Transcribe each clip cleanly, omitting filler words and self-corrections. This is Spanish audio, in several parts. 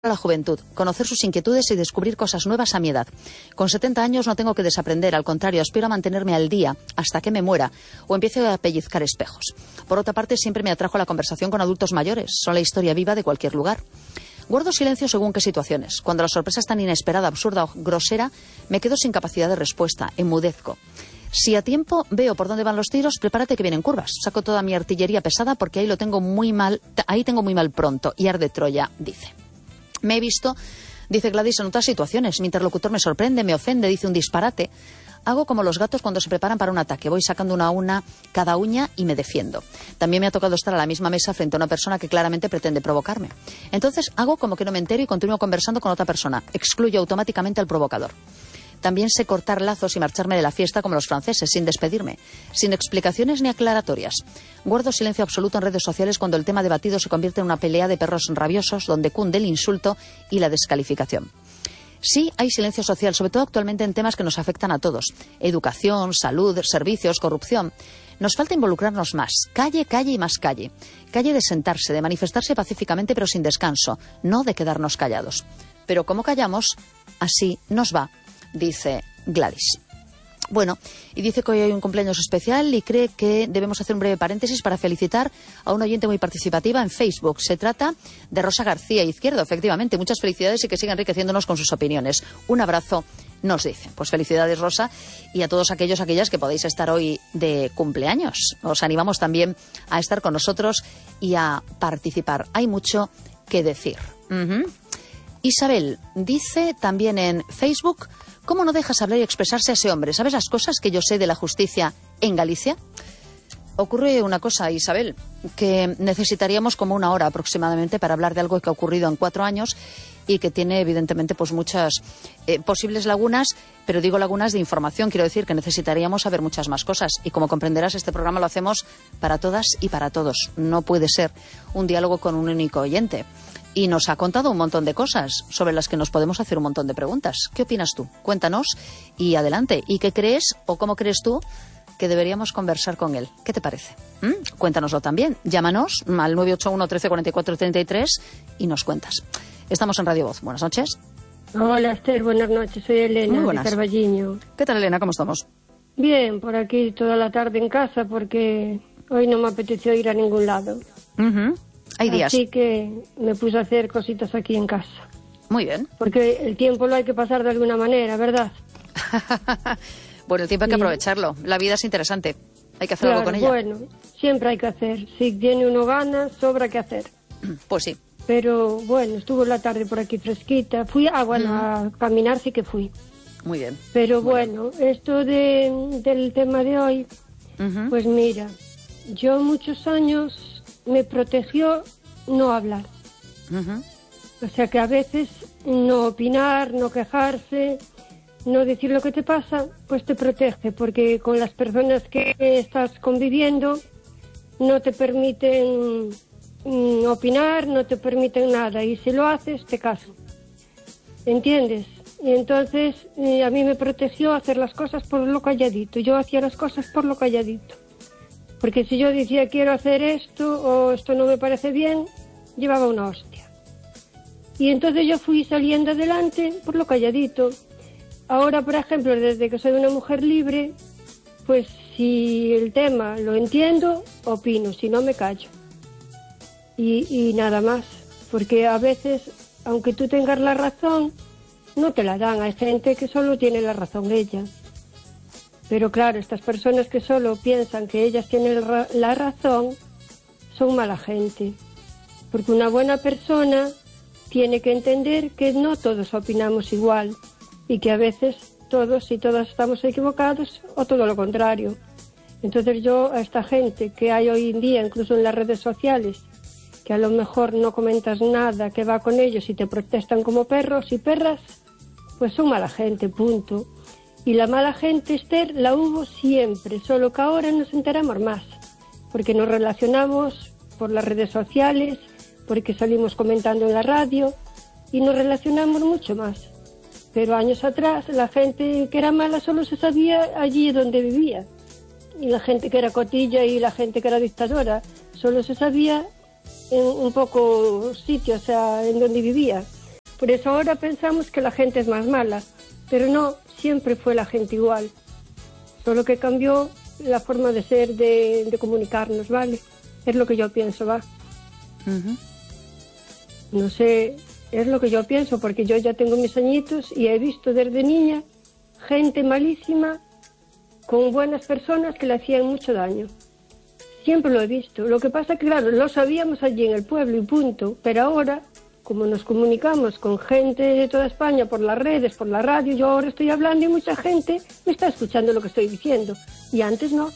a la juventud, conocer sus inquietudes y descubrir cosas nuevas a mi edad. Con 70 años no tengo que desaprender, al contrario, aspiro a mantenerme al día hasta que me muera o empiece a pellizcar espejos. Por otra parte, siempre me atrajo la conversación con adultos mayores, son la historia viva de cualquier lugar. Guardo silencio según qué situaciones. Cuando la sorpresa es tan inesperada, absurda o grosera, me quedo sin capacidad de respuesta, enmudezco. Si a tiempo veo por dónde van los tiros, prepárate que vienen curvas. Saco toda mi artillería pesada porque ahí tengo muy mal pronto y arde Troya, dice. Me he visto, dice Gladys, en otras situaciones. Mi interlocutor me sorprende, me ofende, dice un disparate. Hago como los gatos cuando se preparan para un ataque. Voy sacando una a una cada uña y me defiendo. También me ha tocado estar a la misma mesa frente a una persona que claramente pretende provocarme. Entonces hago como que no me entero y continúo conversando con otra persona. Excluyo automáticamente al provocador. También sé cortar lazos y marcharme de la fiesta como los franceses, sin despedirme, sin explicaciones ni aclaratorias. Guardo silencio absoluto en redes sociales cuando el tema debatido se convierte en una pelea de perros rabiosos donde cunde el insulto y la descalificación. Sí, hay silencio social, sobre todo actualmente en temas que nos afectan a todos. Educación, salud, servicios, corrupción. Nos falta involucrarnos más. Calle, calle y más calle. Calle de sentarse, de manifestarse pacíficamente pero sin descanso, no de quedarnos callados. Pero como callamos, así nos va, dice Gladys. Bueno, y dice que hoy hay un cumpleaños especial y cree que debemos hacer un breve paréntesis para felicitar a una oyente muy participativa en Facebook. Se trata de Rosa García Izquierdo, efectivamente. Muchas felicidades y que siga enriqueciéndonos con sus opiniones. Un abrazo, nos dice. Pues felicidades, Rosa, y a todos aquellas que podéis estar hoy de cumpleaños. Os animamos también a estar con nosotros y a participar. Hay mucho que decir. Isabel dice también en Facebook: ¿cómo no dejas hablar y expresarse a ese hombre? ¿Sabes las cosas que yo sé de la justicia en Galicia? Ocurre una cosa, Isabel, que necesitaríamos como una hora aproximadamente para hablar de algo que ha ocurrido en 4 años y que tiene evidentemente pues muchas posibles lagunas, pero digo lagunas de información, quiero decir que necesitaríamos saber muchas más cosas y como comprenderás este programa lo hacemos para todas y para todos. No puede ser un diálogo con un único oyente. Y nos ha contado un montón de cosas sobre las que nos podemos hacer un montón de preguntas. ¿Qué opinas tú? Cuéntanos y adelante. ¿Y qué crees o cómo crees tú que deberíamos conversar con él? ¿Qué te parece? Cuéntanoslo también. Llámanos al 981 13 44 33 y nos cuentas. Estamos en Radio Voz. Buenas noches. Hola, Esther. Buenas noches. Soy Elena, muy buenas, de Carballiño. ¿Qué tal, Elena? ¿Cómo estamos? Bien, por aquí toda la tarde en casa porque hoy no me apeteció ir a ningún lado. Hay días. Así que me puse a hacer cositas aquí en casa. Muy bien. Porque el tiempo lo hay que pasar de alguna manera, ¿verdad? Bueno, el tiempo hay que aprovecharlo. La vida es interesante. Hay que hacer algo con ella. Bueno, siempre hay que hacer. Si tiene uno ganas, sobra que hacer. Pues sí. Pero bueno, estuvo la tarde por aquí fresquita. Fui a caminar sí que fui. Muy bien. Pero bueno, esto del tema de hoy, pues mira, yo muchos años me protegió no hablar. O sea que a veces no opinar, no quejarse, no decir lo que te pasa, pues te protege, porque con las personas que estás conviviendo no te permiten opinar, no te permiten nada, y si lo haces te casan. ¿Entiendes? Y entonces a mí me protegió hacer las cosas por lo calladito. Yo hacía las cosas por lo calladito. Porque si yo decía quiero hacer esto o esto no me parece bien, llevaba una hostia. Y entonces yo fui saliendo adelante por lo calladito. Ahora, por ejemplo, desde que soy una mujer libre, pues si el tema lo entiendo, opino, si no me callo. Y nada más. Porque a veces, aunque tú tengas la razón, no te la dan. Hay gente que solo tiene la razón ella. Pero claro, estas personas que solo piensan que ellas tienen la razón son mala gente. Porque una buena persona tiene que entender que no todos opinamos igual y que a veces todos y todas estamos equivocados o todo lo contrario. Entonces yo a esta gente que hay hoy en día, incluso en las redes sociales, que a lo mejor no comentas nada que va con ellos y te protestan como perros y perras, pues son mala gente, punto. Y la mala gente, Esther, la hubo siempre, solo que ahora nos enteramos más, porque nos relacionamos por las redes sociales, porque salimos comentando en la radio y nos relacionamos mucho más. Pero años atrás la gente que era mala solo se sabía allí donde vivía, y la gente que era cotilla y la gente que era dictadora solo se sabía en un poco sitio, o sea, en donde vivía. Por eso ahora pensamos que la gente es más mala, pero no, siempre fue la gente igual. Solo que cambió la forma de ser, de comunicarnos, ¿vale? Es lo que yo pienso, ¿va? No sé, es lo que yo pienso, porque yo ya tengo mis añitos y he visto desde niña gente malísima con buenas personas que le hacían mucho daño. Siempre lo he visto. Lo que pasa que, claro, lo sabíamos allí en el pueblo y punto, pero ahora, como nos comunicamos con gente de toda España por las redes, por la radio, yo ahora estoy hablando y mucha gente me está escuchando lo que estoy diciendo, y antes no.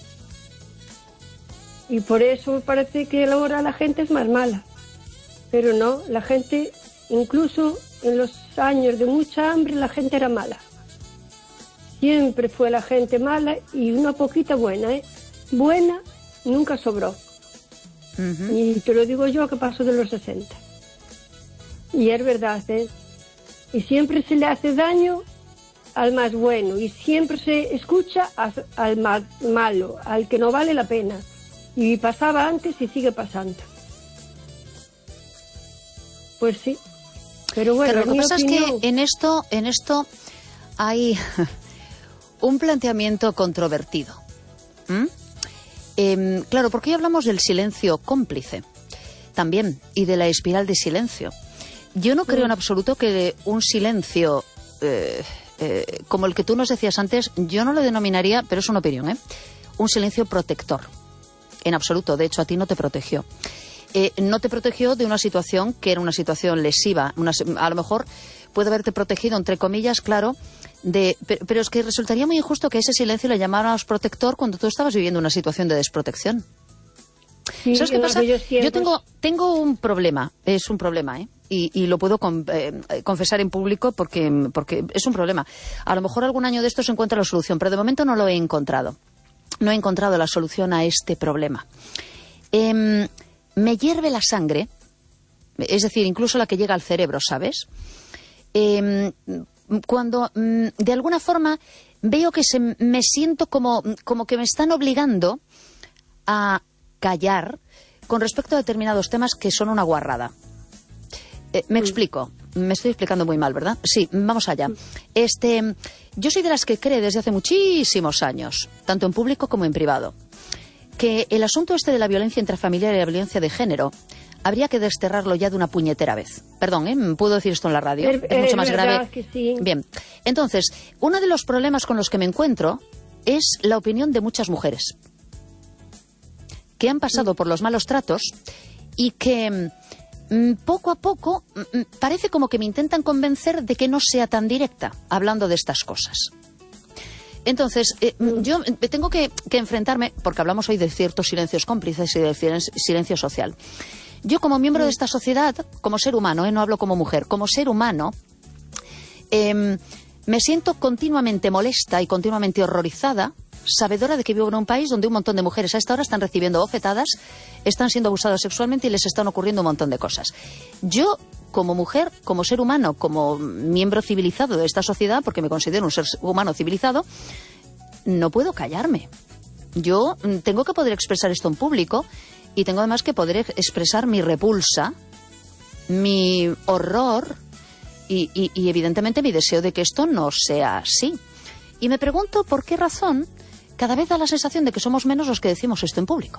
Y por eso me parece que ahora la gente es más mala. Pero no, la gente, incluso en los años de mucha hambre, la gente era mala. Siempre fue la gente mala y una poquita buena, ¿eh? Buena nunca sobró. Y te lo digo yo, que paso de los 60. Y es verdad, ¿eh? Y siempre se le hace daño al más bueno y siempre se escucha al más malo, al que no vale la pena. Y pasaba antes y sigue pasando. Pues sí. Pero bueno, lo que pasa es que en esto hay un planteamiento controvertido. Claro, porque hoy hablamos del silencio cómplice también y de la espiral de silencio. Yo no creo en absoluto que un silencio como el que tú nos decías antes, yo no lo denominaría, pero es una opinión, un silencio protector. En absoluto, de hecho a ti no te protegió. No te protegió de una situación que era una situación lesiva. A lo mejor puede haberte protegido, entre comillas, claro, pero es que resultaría muy injusto que ese silencio le llamáramos protector cuando tú estabas viviendo una situación de desprotección. Sí, ¿sabes qué pasa? Yo tengo un problema, es un problema, y lo puedo confesar en público porque es un problema. A lo mejor algún año de esto se encuentra la solución, pero de momento no lo he encontrado. No he encontrado la solución a este problema. Me hierve la sangre, es decir, incluso la que llega al cerebro, ¿sabes? Cuando de alguna forma veo que me siento como que me están obligando a callar con respecto a determinados temas que son una guarrada. Me explico, me estoy explicando muy mal, ¿verdad? Sí, vamos allá. Yo soy de las que cree desde hace muchísimos años, tanto en público como en privado, que el asunto de la violencia intrafamiliar y la violencia de género habría que desterrarlo ya de una puñetera vez. Perdón, ¿puedo decir esto en la radio? Es mucho más grave. Que sí. Bien, entonces, uno de los problemas con los que me encuentro es la opinión de muchas mujeres que han pasado por los malos tratos y que poco a poco parece como que me intentan convencer de que no sea tan directa hablando de estas cosas. Entonces, yo tengo que enfrentarme, porque hablamos hoy de ciertos silencios cómplices y de silencio social. Yo, como miembro de esta sociedad, como ser humano, no hablo como mujer, como ser humano, me siento continuamente molesta y continuamente horrorizada, sabedora de que vivo en un país donde un montón de mujeres a esta hora están recibiendo bofetadas, están siendo abusadas sexualmente y les están ocurriendo un montón de cosas. Yo, como mujer, como ser humano, como miembro civilizado de esta sociedad, porque me considero un ser humano civilizado, no puedo callarme. Yo tengo que poder expresar esto en público y tengo además que poder expresar mi repulsa, mi horror y evidentemente mi deseo de que esto no sea así. Y me pregunto por qué razón cada vez da la sensación de que somos menos los que decimos esto en público.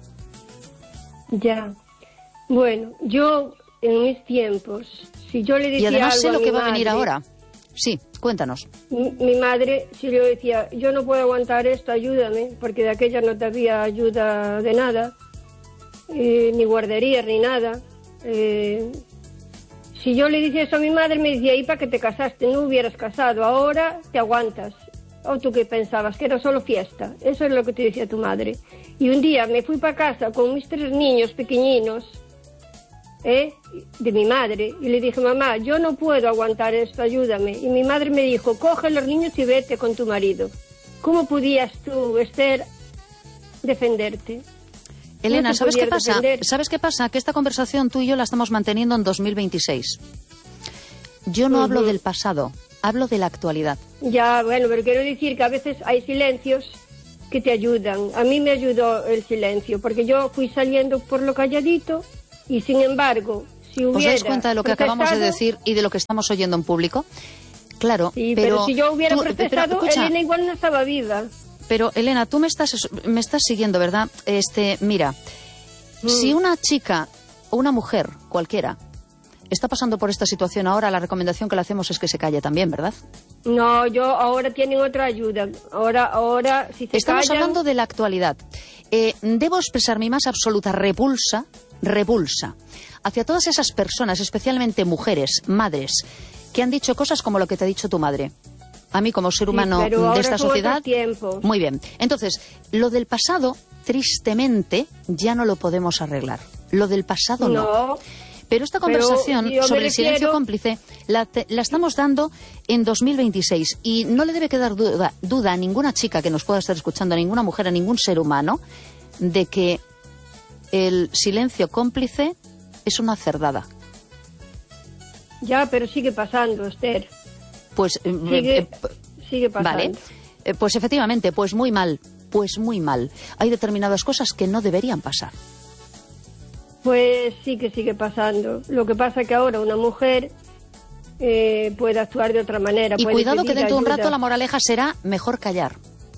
Ya. Bueno, yo en mis tiempos, si yo le decía algo a mi madre... Y además sé lo que va a venir ahora. Sí, cuéntanos. Mi madre, si yo decía, yo no puedo aguantar esto, ayúdame, porque de aquella no te había ayuda de nada, ni guarderías, ni nada. Si yo le decía eso a mi madre, me decía, ¿y para qué te casaste? No hubieras casado, ahora te aguantas. ¿O tú qué pensabas? Que era solo fiesta. Eso es lo que te decía tu madre. Y un día me fui para casa con mis 3 niños pequeñinos, de mi madre, y le dije, mamá, yo no puedo aguantar esto, ayúdame. Y mi madre me dijo, coge los niños y vete con tu marido. ¿Cómo podías tú, Esther, defenderte? Elena, ¿sabes qué pasa? ¿Sabes qué pasa? Que esta conversación tú y yo la estamos manteniendo en 2026. Yo no hablo del pasado, hablo de la actualidad. Ya, bueno, pero quiero decir que a veces hay silencios que te ayudan. A mí me ayudó el silencio, porque yo fui saliendo por lo calladito y, sin embargo, si hubiera... ¿Os dais cuenta de lo que acabamos de decir y de lo que estamos oyendo en público? Claro, sí, pero si yo hubiera protestado, Elena igual no estaba viva. Pero, Elena, tú me estás siguiendo, ¿verdad? Mira, si una chica o una mujer cualquiera está pasando por esta situación ahora, la recomendación que le hacemos es que se calle también, ¿verdad? No, ahora tienen otra ayuda. Ahora si se Estamos callan... hablando de la actualidad. Debo expresar mi más absoluta repulsa hacia todas esas personas, especialmente mujeres, madres, que han dicho cosas como lo que te ha dicho tu madre. A mí, como ser humano de esta sociedad... Muy bien. Entonces, lo del pasado, tristemente, ya no lo podemos arreglar. Lo del pasado no. Pero esta conversación sobre el silencio cómplice la estamos dando en 2026 y no le debe quedar duda a ninguna chica que nos pueda estar escuchando, a ninguna mujer, a ningún ser humano, de que el silencio cómplice es una cerdada. Ya, pero sigue pasando, Esther. Pues sigue pasando. Vale. Pues efectivamente, pues muy mal. Hay determinadas cosas que no deberían pasar. Pues sí que sigue pasando. Lo que pasa es que ahora una mujer puede actuar de otra manera. Y cuidado que dentro de un rato la moraleja será mejor callar.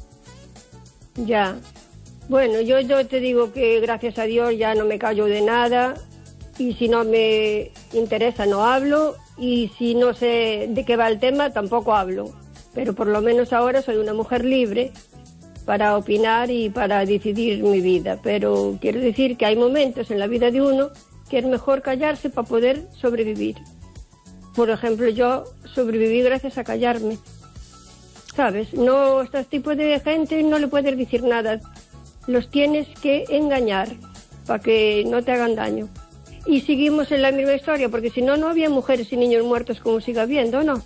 Ya. Bueno, yo te digo que gracias a Dios ya no me callo de nada. Y si no me interesa no hablo. Y si no sé de qué va el tema tampoco hablo. Pero por lo menos ahora soy una mujer libre para opinar y para decidir mi vida. Pero quiero decir que hay momentos en la vida de uno que es mejor callarse para poder sobrevivir. Por ejemplo, yo sobreviví gracias a callarme. ¿Sabes? No, a este tipo de gente no le puedes decir nada. Los tienes que engañar para que no te hagan daño. Y seguimos en la misma historia, porque si no, no había mujeres y niños muertos como sigue habiendo, ¿no?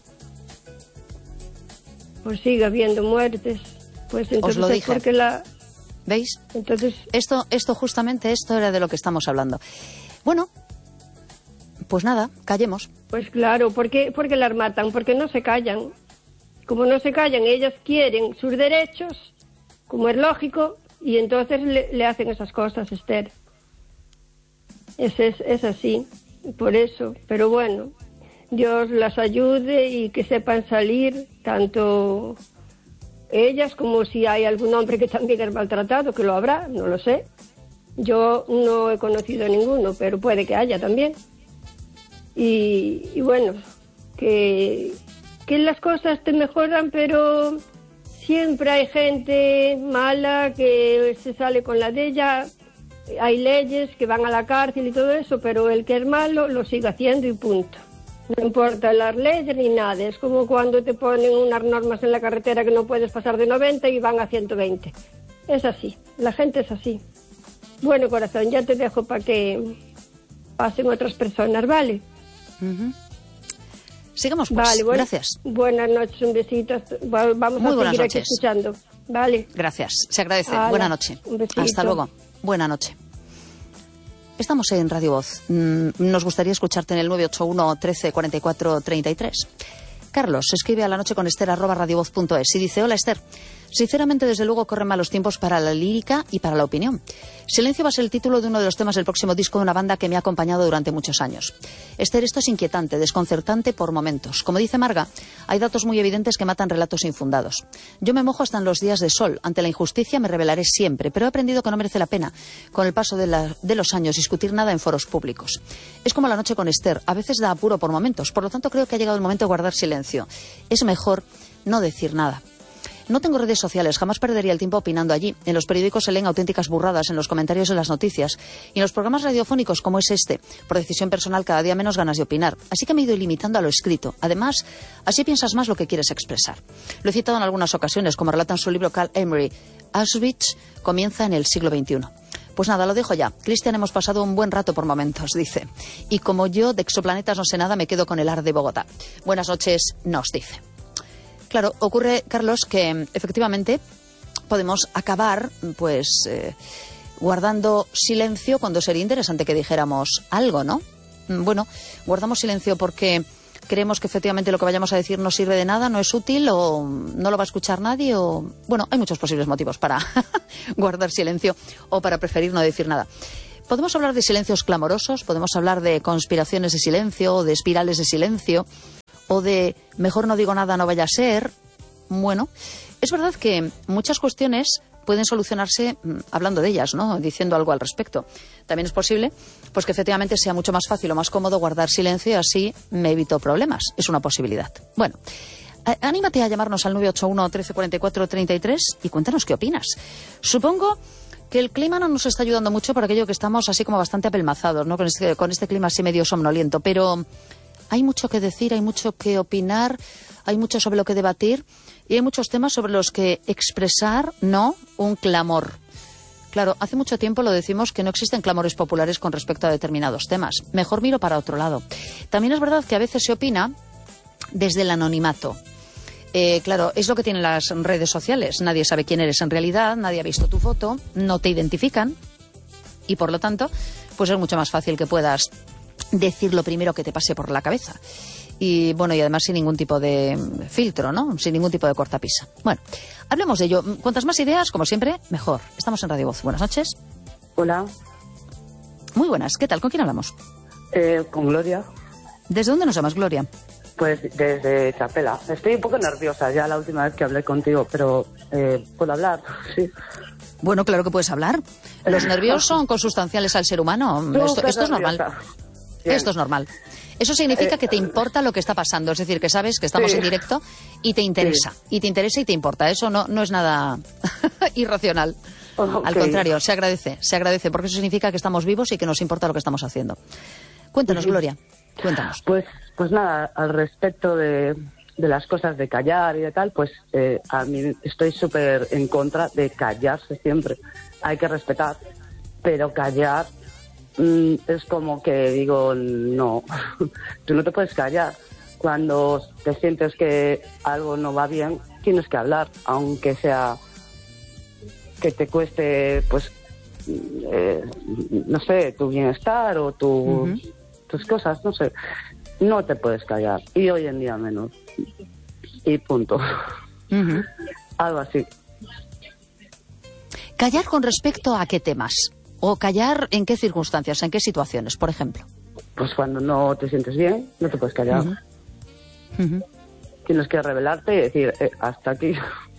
Pues sigue habiendo muertes. Pues entonces os lo dije. Porque ¿Veis? Entonces... Esto era de lo que estamos hablando. Bueno, pues nada, callemos. Pues claro, porque las matan, porque no se callan. Como no se callan, ellas quieren sus derechos, como es lógico, y entonces le hacen esas cosas, Esther. Es así, por eso. Pero bueno, Dios las ayude y que sepan salir tanto... ellas, como si hay algún hombre que también es maltratado, que lo habrá, no lo sé. Yo no he conocido a ninguno, pero puede que haya también. Y bueno, que las cosas te mejoran, pero siempre hay gente mala que se sale con la de ella. Hay leyes que van a la cárcel y todo eso, pero el que es malo lo sigue haciendo y punto. No importa las leyes ni nada. Es como cuando te ponen unas normas en la carretera que no puedes pasar de 90 y van a 120. Es así. La gente es así. Bueno, corazón, ya te dejo para que pasen otras personas, ¿vale? Sigamos, pues. Vale, Gracias. Buenas noches, un besito. Vamos Muy a seguir noches. aquí escuchando. Vale. Gracias. Se agradece. Hala, buena noche. Un besito. Hasta luego. Buena noche. Estamos en Radio Voz. Nos gustaría escucharte en el 981 13 44 33. Carlos escribe a la noche con Esther@radiovoz.es y dice: hola Esther, sinceramente desde luego corren malos tiempos para la lírica y para la opinión. Silencio va a ser el título de uno de los temas del próximo disco de una banda que me ha acompañado durante muchos años. Esther, esto es inquietante, desconcertante por momentos. Como dice Marga, hay datos muy evidentes que matan relatos infundados. Yo me mojo hasta en los días de sol. Ante la injusticia me rebelaré siempre, pero he aprendido que no merece la pena, con el paso de los años, discutir nada en foros públicos. Es como la noche con Esther, a veces da apuro por momentos, por lo tanto creo que ha llegado el momento de guardar silencio. Es mejor no decir nada. No tengo redes sociales, jamás perdería el tiempo opinando allí. En los periódicos se leen auténticas burradas, en los comentarios de las noticias y en los programas radiofónicos como es este. Por decisión personal cada día menos ganas de opinar. Así que me he ido limitando a lo escrito. Además, así piensas más lo que quieres expresar. Lo he citado en algunas ocasiones, como relata en su libro Carl Emery. Auschwitz comienza en el siglo XXI. Pues nada, lo dejo ya. Cristian, hemos pasado un buen rato por momentos, dice. Y como yo de exoplanetas no sé nada, me quedo con el ar de Bogotá. Buenas noches, nos dice. Claro, ocurre, Carlos, que efectivamente podemos acabar, pues, guardando silencio cuando sería interesante que dijéramos algo, ¿no? Bueno, guardamos silencio porque creemos que efectivamente lo que vayamos a decir no sirve de nada, no es útil o no lo va a escuchar nadie o... Bueno, hay muchos posibles motivos para guardar silencio o para preferir no decir nada. podemos hablar de silencios clamorosos, podemos hablar de conspiraciones de silencio, o de espirales de silencio, o de mejor no digo nada, no vaya a ser. Bueno, es verdad que muchas cuestiones pueden solucionarse hablando de ellas, ¿no? Diciendo algo al respecto. También es posible pues que efectivamente sea mucho más fácil o más cómodo guardar silencio y así me evito problemas. Es una posibilidad. Bueno, anímate a llamarnos al 981 13 44 33 y cuéntanos qué opinas. Supongo que el clima no nos está ayudando mucho por aquello que estamos así como bastante apelmazados, ¿no? Con este clima así medio somnoliento, pero hay mucho que decir, hay mucho que opinar, hay mucho sobre lo que debatir y hay muchos temas sobre los que expresar, no, un clamor. Claro, hace mucho tiempo lo decimos que no existen clamores populares con respecto a determinados temas. Mejor miro para otro lado. También es verdad que a veces se opina desde el anonimato. Claro, es lo que tienen las redes sociales. Nadie sabe quién eres en realidad, nadie ha visto tu foto, no te identifican y por lo tanto, pues es mucho más fácil que puedas decir lo primero que te pase por la cabeza. Y bueno, y además sin ningún tipo de filtro, ¿no? Sin ningún tipo de cortapisa. Bueno, hablemos de ello. Cuantas más ideas, como siempre, mejor. Estamos en Radio Voz. Buenas noches. Hola. Muy buenas. ¿Qué tal? ¿Con quién hablamos? Con Gloria. ¿Desde dónde nos llamas, Gloria? Pues desde Chapela. Estoy un poco nerviosa ya la última vez que hablé contigo, pero ¿puedo hablar? Sí. Bueno, claro que puedes hablar. Los nervios son consustanciales al ser humano. Esto es normal. Bien. Esto es normal. Eso significa que te importa lo que está pasando. Es decir, que sabes que estamos en directo y te interesa. Sí. Y te interesa y te importa. Eso no es nada irracional. Okay. Al contrario, se agradece, porque eso significa que estamos vivos y que nos importa lo que estamos haciendo. Cuéntanos, Gloria. Cuéntanos. Pues nada, al respecto de las cosas de callar y de tal, pues a mí estoy súper en contra de callarse siempre. Hay que respetar, pero callar es como que digo, no, tú no te puedes callar. Cuando te sientes que algo no va bien, tienes que hablar, aunque sea que te cueste, pues, no sé, tu bienestar o tus cosas, no sé. No te puedes callar. Y hoy en día menos. Y punto. Algo así. ¿Callar con respecto a qué temas? ¿O callar en qué circunstancias, en qué situaciones, por ejemplo? Pues cuando no te sientes bien, no te puedes callar. Tienes que rebelarte y decir, hasta aquí.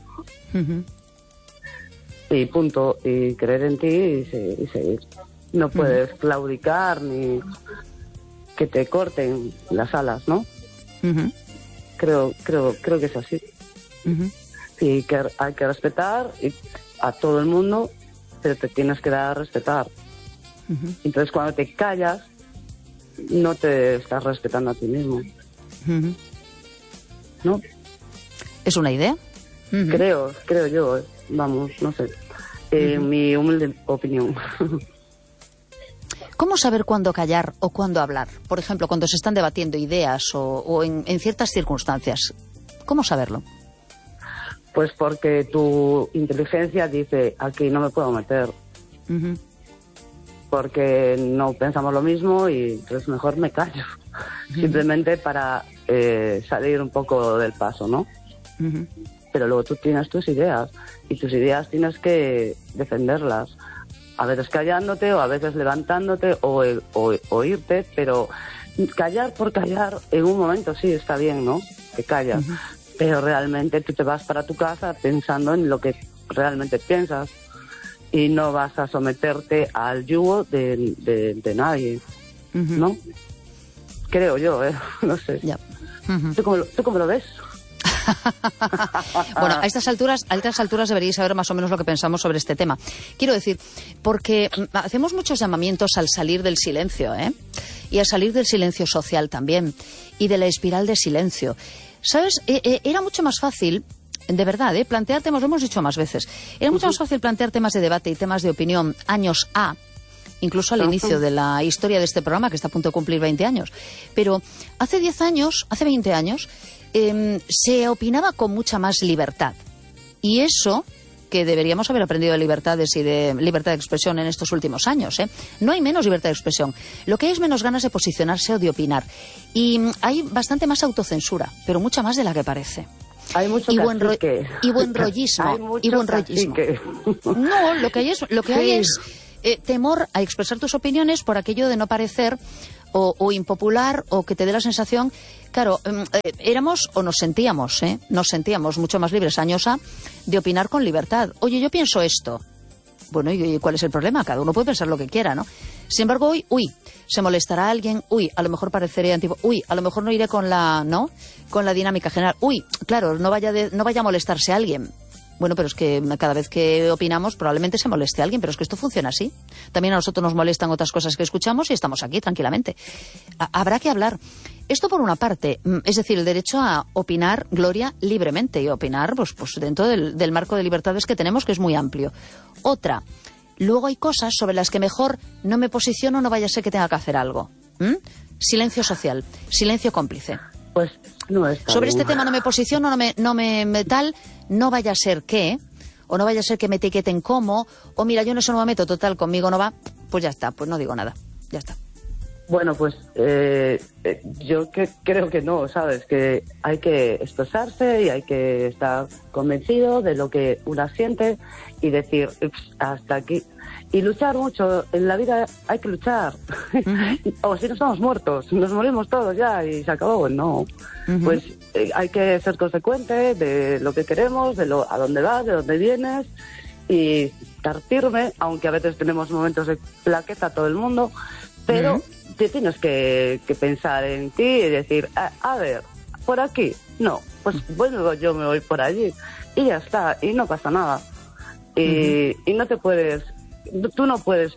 Y punto. Y creer en ti y seguir. No puedes claudicar ni que te corten las alas, ¿no? Creo que es así. Y que hay que respetar a todo el mundo, pero te tienes que dar a respetar. Entonces cuando te callas, no te estás respetando a ti mismo. ¿No? ¿Es una idea? Creo yo, vamos, no sé. Mi humilde opinión. ¿Cómo saber cuándo callar o cuándo hablar? Por ejemplo, cuando se están debatiendo ideas o en ciertas circunstancias. ¿Cómo saberlo? Pues porque tu inteligencia dice, aquí no me puedo meter. Porque no pensamos lo mismo y entonces mejor me callo. Simplemente para salir un poco del paso, ¿no? Pero luego tú tienes tus ideas y tus ideas tienes que defenderlas. A veces callándote o a veces levantándote o irte, pero callar por callar en un momento sí está bien, ¿no? Te callas. Pero realmente tú te vas para tu casa pensando en lo que realmente piensas y no vas a someterte al yugo de nadie, ¿no? Creo yo, no sé. Ya. ¿Tú cómo lo ves? Bueno, a estas alturas deberíais saber más o menos lo que pensamos sobre este tema. Quiero decir, porque hacemos muchos llamamientos al salir del silencio, y al salir del silencio social también, y de la espiral de silencio. ¿Sabes? Era mucho más fácil, de verdad, plantear temas, lo hemos dicho más veces, era mucho más fácil plantear temas de debate y temas de opinión años A, incluso al inicio de la historia de este programa, que está a punto de cumplir 20 años. Pero hace 10 años, hace 20 años, se opinaba con mucha más libertad. Y eso, que deberíamos haber aprendido de libertades y de libertad de expresión en estos últimos años, No hay menos libertad de expresión. Lo que hay es menos ganas de posicionarse o de opinar. Y hay bastante más autocensura, pero mucha más de la que parece. Hay mucho y buen rollismo. Hay mucho y buen rollismo. No, lo que hay es temor a expresar tus opiniones por aquello de no parecer o impopular, o que te dé la sensación, claro, éramos o nos sentíamos mucho más libres años de opinar con libertad. Oye, yo pienso esto. Bueno, ¿y cuál es el problema? Cada uno puede pensar lo que quiera, ¿no? Sin embargo, hoy, se molestará a alguien, a lo mejor pareceré antiguo, a lo mejor no iré con la dinámica general, claro, no vaya a molestarse a alguien. Bueno, pero es que cada vez que opinamos probablemente se moleste a alguien, pero es que esto funciona así. También a nosotros nos molestan otras cosas que escuchamos y estamos aquí tranquilamente. Habrá que hablar. Esto por una parte, es decir, el derecho a opinar, Gloria, libremente, y opinar pues dentro del marco de libertades que tenemos, que es muy amplio. Otra, luego hay cosas sobre las que mejor no me posiciono, no vaya a ser que tenga que hacer algo. Silencio social, silencio cómplice. Pues no está sobre bien. este tema no me posiciono, no vaya a ser que, o no vaya a ser que me etiqueten como, o mira, yo en eso no me meto, total, conmigo no va, pues ya está, pues no digo nada, ya está. Bueno, pues yo creo que no, ¿sabes? Que hay que expresarse y hay que estar convencido de lo que una siente y decir, hasta aquí. Y luchar mucho. En la vida hay que luchar. O si no estamos muertos, nos morimos todos ya y se acabó. No. Pues hay que ser consecuente de lo que queremos, a dónde vas, de dónde vienes, y estar firme, aunque a veces tenemos momentos de plaqueta todo el mundo, pero te tienes que pensar en ti y decir, a ver, por aquí, no, pues bueno, yo me voy por allí y ya está, y no pasa nada. Y no te puedes, tú no puedes,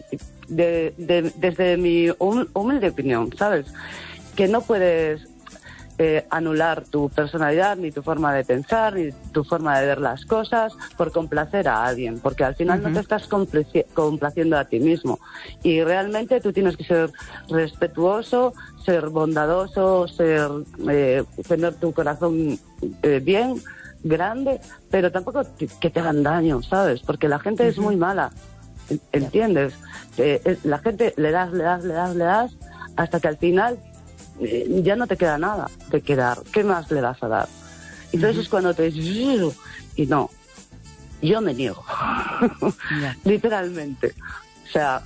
desde mi humilde opinión, ¿sabes? Que no puedes anular tu personalidad, ni tu forma de pensar, ni tu forma de ver las cosas por complacer a alguien, porque al final no te estás complaciendo a ti mismo. Y realmente tú tienes que ser respetuoso, ser bondadoso, tener tu corazón bien, grande, pero tampoco que te hagan daño, ¿sabes? Porque la gente es muy mala, ¿entiendes? La gente le das, hasta que al final ya no te queda nada de quedar. ¿Qué más le vas a dar? Entonces es cuando te dices, y no, yo me niego. Literalmente. O sea,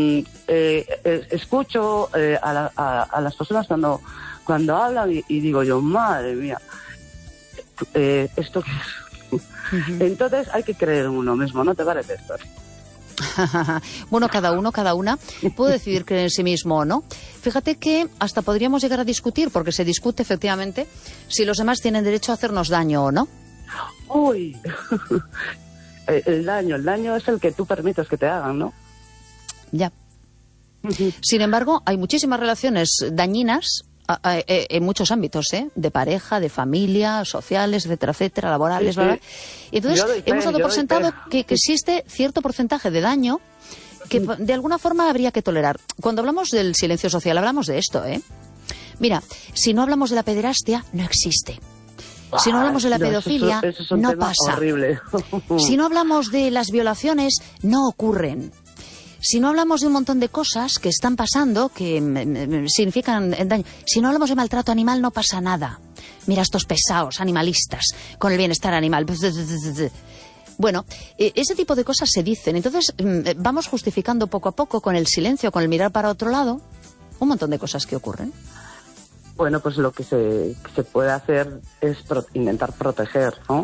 escucho a las personas cuando hablan y digo yo, madre mía, ¿esto qué es? Entonces hay que creer en uno mismo, ¿no te parece esto? Bueno, cada una puede decidir creer en sí mismo o no. Fíjate que hasta podríamos llegar a discutir, porque se discute efectivamente si los demás tienen derecho a hacernos daño o no. Uy, el daño es el que tú permites que te hagan, ¿no? Ya. Sin embargo, hay muchísimas relaciones dañinas en muchos ámbitos, de pareja, de familia, sociales, etcétera, etcétera, laborales, sí. bla, bla. Y entonces hemos dado por sentado que existe cierto porcentaje de daño que de alguna forma habría que tolerar. Cuando hablamos del silencio social, hablamos de esto, Mira, si no hablamos de la pederastia, no existe. Si no hablamos de la pedofilia, eso es un no tema pasa. Horrible. Si no hablamos de las violaciones, no ocurren. Si no hablamos de un montón de cosas que están pasando, que significan daño. Si no hablamos de maltrato animal, no pasa nada. Mira estos pesados animalistas con el bienestar animal. Bueno, ese tipo de cosas se dicen. Entonces vamos justificando poco a poco, con el silencio, con el mirar para otro lado, un montón de cosas que ocurren. Bueno, pues lo que se puede hacer es intentar proteger, ¿no?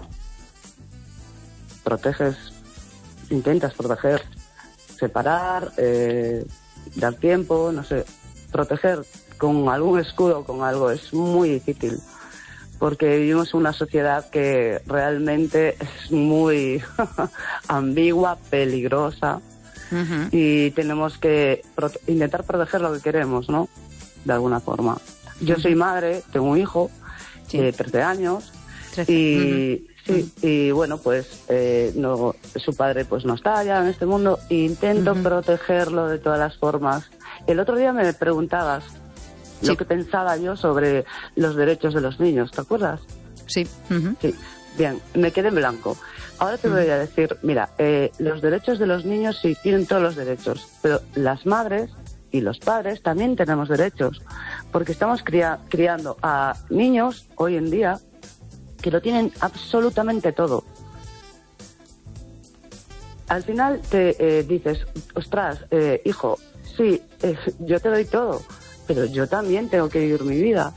Intentas proteger, separar, dar tiempo, no sé, proteger con algún escudo, con algo, es muy difícil, porque vivimos en una sociedad que realmente es muy ambigua, peligrosa, y tenemos que intentar proteger lo que queremos, ¿no? De alguna forma. Yo soy madre, tengo un hijo de 13 años, 13. Y y bueno, pues su padre pues no está ya en este mundo, e intento protegerlo de todas las formas. El otro día me preguntabas lo que pensaba yo sobre los derechos de los niños, ¿te acuerdas? Sí. Sí. Bien, me quedé en blanco. Ahora te voy a decir, mira, los derechos de los niños sí tienen todos los derechos, pero las madres y los padres también tenemos derechos, porque estamos criando a niños hoy en día que lo tienen absolutamente todo. al final te dices, ostras, hijo, sí, yo te doy todo, pero yo también tengo que vivir mi vida.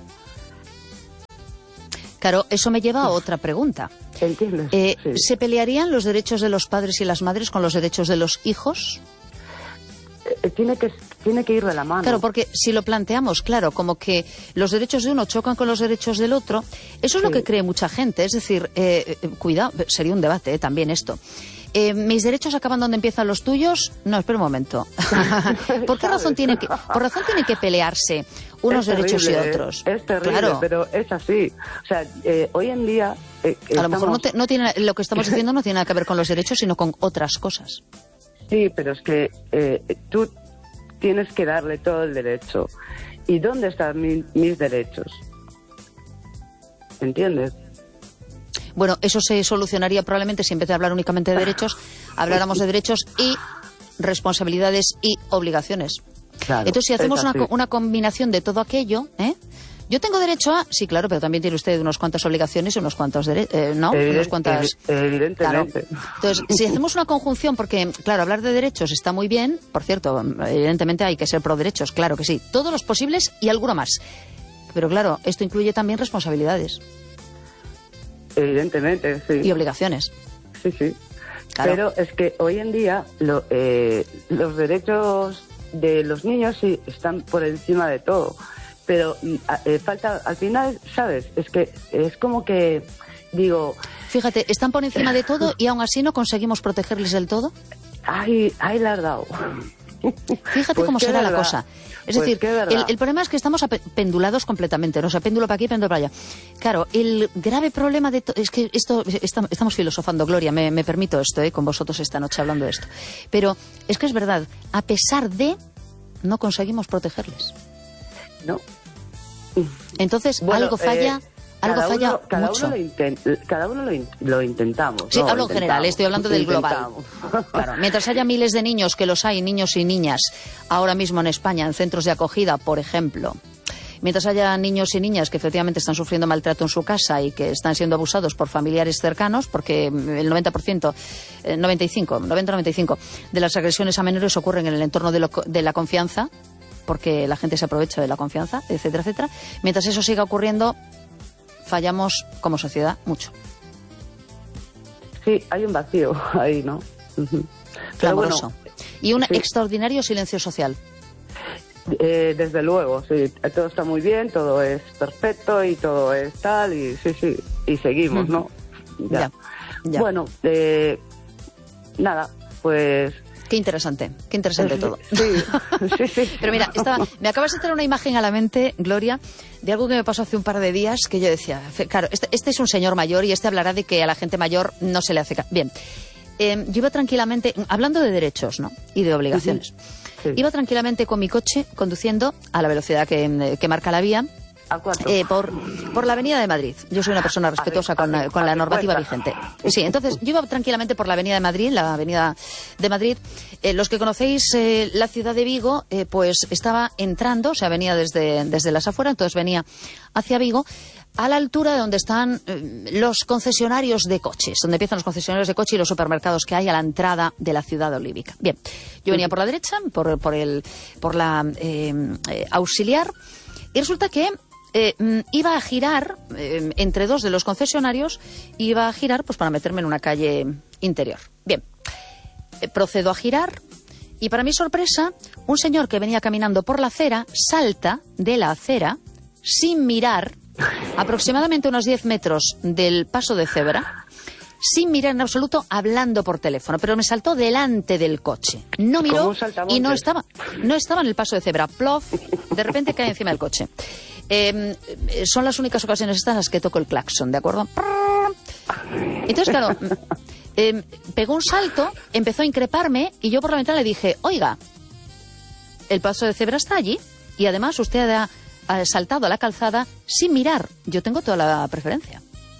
Claro, eso me lleva a otra pregunta. ¿Entiendes? Sí. ¿Se pelearían los derechos de los padres y las madres con los derechos de los hijos? Tiene que ir de la mano. Claro, porque si lo planteamos, claro, como que los derechos de uno chocan con los derechos del otro, eso es lo que cree mucha gente. Es decir, cuidado, sería un debate también esto. ¿Mis derechos acaban donde empiezan los tuyos? No, espera un momento. ¿Por qué razón tiene que pelearse unos derechos y otros? Es terrible, claro. Pero es así. O sea, hoy en día... a lo mejor no tiene, lo que estamos diciendo no tiene nada que ver con los derechos, sino con otras cosas. Sí, pero es que tú tienes que darle todo el derecho. ¿Y dónde están mis derechos? ¿Entiendes? Bueno, eso se solucionaría probablemente si en vez de hablar únicamente de derechos, habláramos de derechos y responsabilidades y obligaciones. Claro, entonces, si hacemos una combinación de todo aquello, yo tengo derecho a... Sí, claro, pero también tiene usted unas cuantas obligaciones y unos cuantos derechos, ¿no? Unas cuantas... Evidentemente. Claro. Entonces, si hacemos una conjunción, porque, claro, hablar de derechos está muy bien, por cierto, evidentemente hay que ser pro derechos, claro que sí, todos los posibles y alguno más. Pero, claro, esto incluye también responsabilidades. Evidentemente, sí. Y obligaciones. Sí, sí. Claro. Pero es que hoy en día los derechos de los niños sí están por encima de todo. Pero falta, al final, ¿sabes? Es que es como que, digo... Fíjate, están por encima de todo y aún así no conseguimos protegerles del todo. Ay, la has dado. Fíjate pues cómo será la cosa. Es decir, el problema es que estamos pendulados completamente, ¿no? O sea, péndulo para aquí, péndulo para allá. Claro, el grave problema es que estamos filosofando, Gloria, me permito esto, con vosotros esta noche hablando de esto. Pero es que es verdad, a pesar de, no conseguimos protegerles. No. Entonces, bueno, algo falla... Cada uno lo intentamos. Sí, hablo en general, estoy hablando del global. Claro, mientras haya miles de niños, que los hay, niños y niñas, ahora mismo en España, en centros de acogida, por ejemplo, mientras haya niños y niñas que efectivamente están sufriendo maltrato en su casa y que están siendo abusados por familiares cercanos, porque el 90%, 90-95% de las agresiones a menores ocurren en el entorno de la confianza, porque la gente se aprovecha de la confianza, etcétera, etcétera. Mientras eso siga ocurriendo, fallamos como sociedad mucho. Sí, hay un vacío ahí, ¿no? Clamoroso. Bueno, y un extraordinario silencio social. Desde luego, sí. Todo está muy bien, todo es perfecto y todo es tal, y sí. Y seguimos, ¿no? Ya. Bueno, nada, pues... Qué interesante todo. Sí. Pero mira, me acabas de traer una imagen a la mente, Gloria, de algo que me pasó hace un par de días, que yo decía, claro, este es un señor mayor y este hablará de que a la gente mayor no se le hace... Bien, yo iba tranquilamente, hablando de derechos, ¿no? Y de obligaciones. Sí. Iba tranquilamente con mi coche, conduciendo a la velocidad que marca la vía, ¿A cuánto? Por la Avenida de Madrid. Yo soy una persona respetuosa con la normativa vigente. Sí, entonces yo iba tranquilamente por la Avenida de Madrid, los que conocéis la ciudad de Vigo, pues estaba entrando, o sea, venía desde las afueras, entonces venía hacia Vigo, a la altura de donde están los concesionarios de coches, donde empiezan los concesionarios de coches y los supermercados que hay a la entrada de la ciudad olívica. Bien, yo venía por la derecha, por la auxiliar, y resulta que iba a girar entre dos de los concesionarios, iba a girar pues para meterme en una calle interior. Bien, procedo a girar y para mi sorpresa, un señor que venía caminando por la acera salta de la acera sin mirar, aproximadamente unos 10 metros del paso de cebra, sin mirar en absoluto, hablando por teléfono, pero me saltó delante del coche. No miró y no estaba en el paso de cebra. Plof, de repente cae encima del coche. Son las únicas ocasiones estas en las que toco el claxon, ¿de acuerdo? Entonces, claro, pegó un salto, empezó a increparme y yo por la ventana le dije, oiga, el paso de cebra está allí y además usted ha saltado a la calzada sin mirar. Yo tengo toda la preferencia.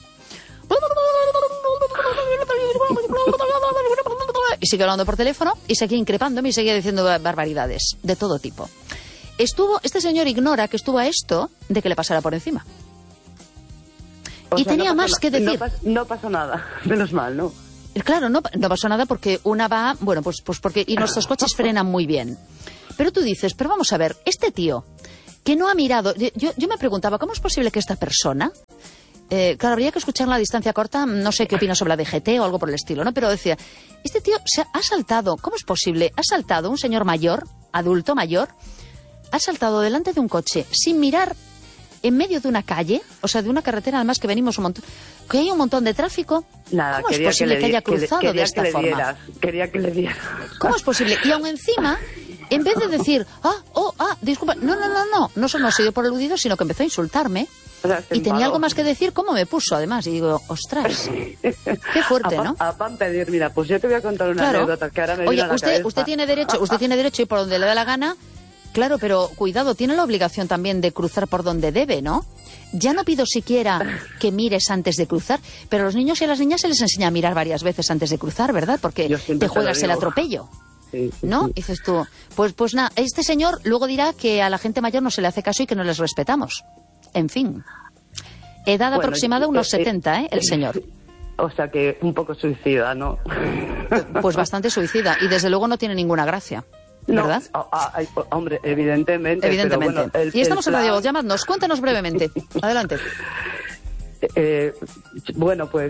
Y sigue hablando por teléfono y seguía increpándome y seguía diciendo barbaridades de todo tipo. Este señor ignora que estuvo a esto de que le pasara por encima. Y tenía más que decir. No pasó nada, menos mal, ¿no? Claro, no pasó nada porque una va, bueno, pues porque, y nuestros coches frenan muy bien. Pero tú dices, pero vamos a ver, este tío que no ha mirado, yo me preguntaba, ¿cómo es posible que esta persona, claro, habría que escuchar la distancia corta, no sé qué opina sobre la DGT o algo por el estilo, ¿no? Pero decía, este tío se ha saltado, ¿cómo es posible? Ha saltado un señor mayor, adulto mayor, ha saltado delante de un coche sin mirar en medio de una calle, o sea, de una carretera, además que venimos un montón, que hay un montón de tráfico. Nada, ¿Cómo es posible que haya cruzado de esta forma? Quería que le dieras. ¿Cómo es posible? Y aún encima, en vez de decir, disculpa, no solo no se dio por aludido, sino que empezó a insultarme. O sea, y tenía algo más que decir, ¿cómo me puso además? Y digo, ostras, qué fuerte, ¿no? A pan pedir, mira, pues yo te voy a contar una anécdota que ahora me viene a la cabeza. Usted tiene derecho a ir por donde le da la gana, claro, pero cuidado, tiene la obligación también de cruzar por donde debe, ¿no? Ya no pido siquiera que mires antes de cruzar, pero a los niños y a las niñas se les enseña a mirar varias veces antes de cruzar, ¿verdad? Porque te juegas el atropello. Sí, ¿no? Dices tú, pues nada, este señor luego dirá que a la gente mayor no se le hace caso y que no les respetamos. En fin. Edad aproximada unos 70, el señor. O sea que un poco suicida, ¿no? Pues bastante suicida. Y desde luego no tiene ninguna gracia. ¿Verdad? No, hombre, evidentemente. Evidentemente. Pero bueno, y estamos en Radio Voz. Llamadnos, cuéntanos brevemente. Adelante. Bueno, pues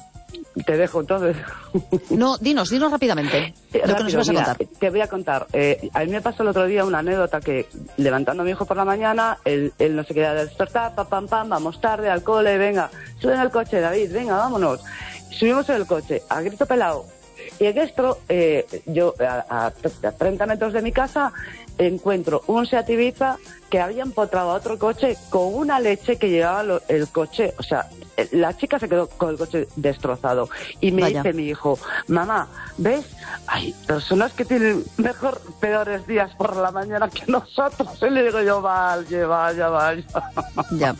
te dejo todo. No, dinos rápidamente lo que nos ibas a contar. Te voy a contar. A mí me pasó el otro día una anécdota que, levantando a mi hijo por la mañana, él no se quería despertar, pam, vamos tarde al cole, venga, sube en el coche, David, venga, vámonos. Subimos en el coche, a grito pelado. Y en esto, yo a 30 metros de mi casa encuentro un Seat Ibiza que había empotrado a otro coche con una leche que llevaba el coche. O sea, la chica se quedó con el coche destrozado. Y me dice mi hijo, mamá, ¿ves? Hay personas que tienen peores días por la mañana que nosotros. Y le digo yo, vaya. Ya.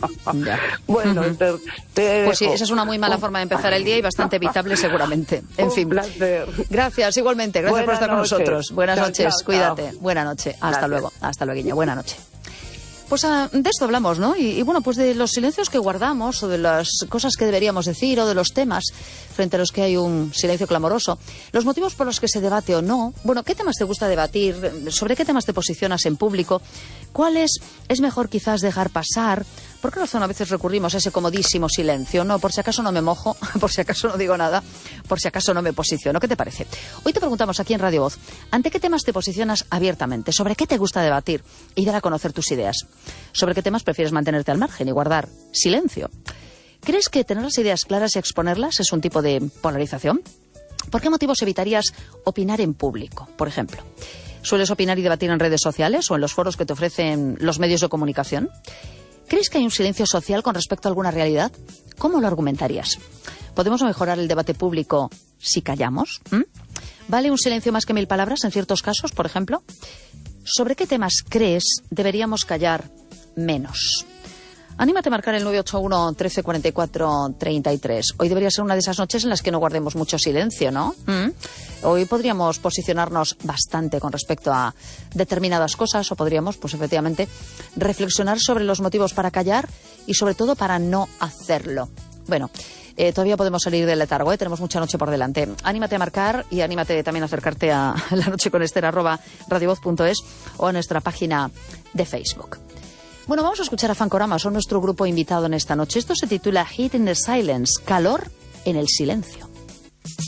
Bueno, pues sí, esa es una muy mala forma de empezar el día y bastante evitable seguramente. En fin. Placer. Gracias, igualmente. Gracias por estar con nosotros. Buenas noches, cuídate. Buena noche. Hasta luego. Hasta luego, buena noche. Pues de esto hablamos, ¿no? Y bueno, pues de los silencios que guardamos, o de las cosas que deberíamos decir, o de los temas frente a los que hay un silencio clamoroso. Los motivos por los que se debate o no. Bueno, ¿qué temas te gusta debatir? ¿Sobre qué temas te posicionas en público? ¿Cuáles es mejor quizás dejar pasar? ¿Por qué razón a veces recurrimos a ese comodísimo silencio? No, por si acaso no me mojo, por si acaso no digo nada, por si acaso no me posiciono. ¿Qué te parece? Hoy te preguntamos aquí en Radio Voz, ¿ante qué temas te posicionas abiertamente? ¿Sobre qué te gusta debatir y dar a conocer tus ideas? ¿Sobre qué temas prefieres mantenerte al margen y guardar silencio? ¿Crees que tener las ideas claras y exponerlas es un tipo de polarización? ¿Por qué motivos evitarías opinar en público, por ejemplo? ¿Sueles opinar y debatir en redes sociales o en los foros que te ofrecen los medios de comunicación? ¿Crees que hay un silencio social con respecto a alguna realidad? ¿Cómo lo argumentarías? ¿Podemos mejorar el debate público si callamos? ¿Vale un silencio más que 1000 palabras en ciertos casos, por ejemplo? ¿Sobre qué temas crees deberíamos callar menos? Anímate a marcar el 981 13 44 33. Hoy debería ser una de esas noches en las que no guardemos mucho silencio, ¿no? Hoy podríamos posicionarnos bastante con respecto a determinadas cosas, o podríamos, pues efectivamente, reflexionar sobre los motivos para callar y sobre todo para no hacerlo. Bueno, todavía podemos salir del letargo, tenemos mucha noche por delante. Anímate a marcar y anímate también a acercarte a La Noche con Ester @radiovoz.es o a nuestra página de Facebook. Bueno, vamos a escuchar a Fancorama, son nuestro grupo invitado en esta noche. Esto se titula Heat in the Silence, calor en el silencio.